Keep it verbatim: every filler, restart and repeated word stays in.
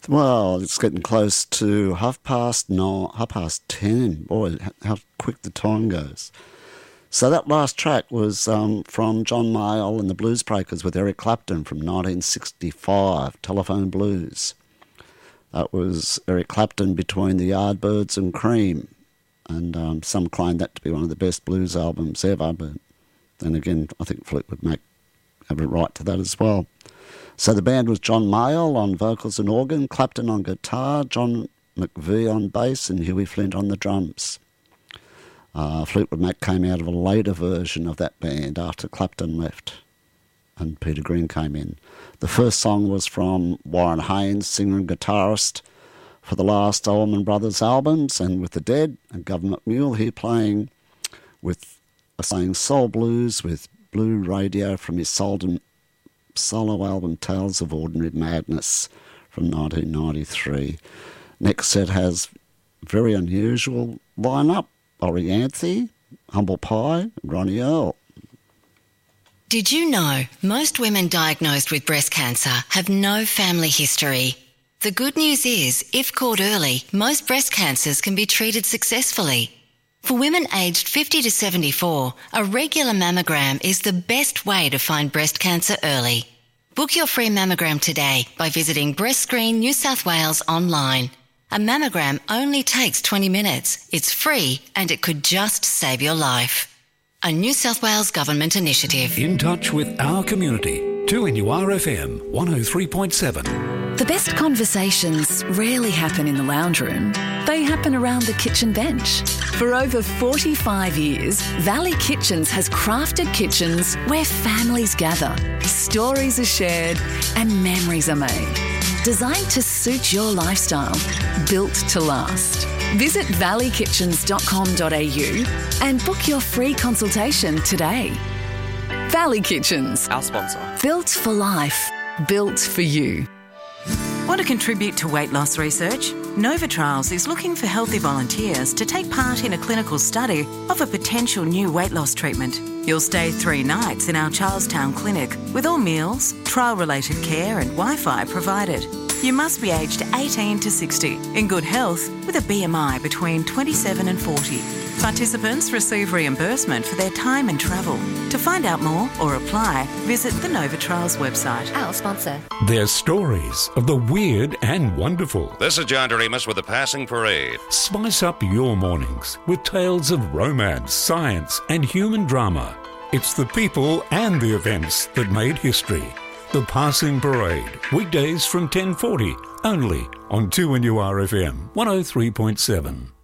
Well, it's getting close to half past nine, half past ten. Boy, how quick the time goes. So that last track was um, from John Mayall and the Blues Breakers with Eric Clapton from nineteen sixty-five, Telephone Blues. That was Eric Clapton between the Yardbirds and Cream. And um, some claim that to be one of the best blues albums ever. But then again, I think Fleetwood Mac have a right to that as well. So the band was John Mayall on vocals and organ, Clapton on guitar, John McVie on bass, and Huey Flint on the drums. Uh, Fleetwood Mac came out of a later version of that band after Clapton left and Peter Green came in. The first song was from Warren Haynes, singer and guitarist for the last Allman Brothers albums, and with the Dead and Government Mule, here playing with saying soul blues with Blue Radio from his Solden solo album Tales of Ordinary Madness from nineteen ninety-three. Next set has very unusual lineup: Orianthi, Humble Pie, Ronnie Earl. Did you know most women diagnosed with breast cancer have no family history? The good news is, if caught early, most breast cancers can be treated successfully. For women aged fifty to seventy-four, a regular mammogram is the best way to find breast cancer early. Book your free mammogram today by visiting Breast Screen New South Wales online. A mammogram only takes twenty minutes. It's free and it could just save your life. A New South Wales Government initiative. In touch with our community. two N U R F M one oh three point seven. The best conversations rarely happen in the lounge room. They happen around the kitchen bench. For over forty-five years, Valley Kitchens has crafted kitchens where families gather, stories are shared, and memories are made. Designed to suit your lifestyle, built to last. Visit valley kitchens dot com dot a u and book your free consultation today. Valley Kitchens. Our sponsor. Built for life. Built for you. Want to contribute to weight loss research? Nova Trials is looking for healthy volunteers to take part in a clinical study of a potential new weight loss treatment. You'll stay three nights in our Charlestown clinic with all meals, trial-related care and Wi-Fi provided. You must be aged eighteen to sixty, in good health, with a B M I between twenty-seven and forty. Participants receive reimbursement for their time and travel. To find out more or apply, visit the Nova Trials website. Our sponsor. They're stories of the weird and wonderful. This is John Doremus with the Passing Parade. Spice up your mornings with tales of romance, science and human drama. It's the people and the events that made history. The Passing Parade, weekdays from ten forty, only on two N U R F M one oh three point seven.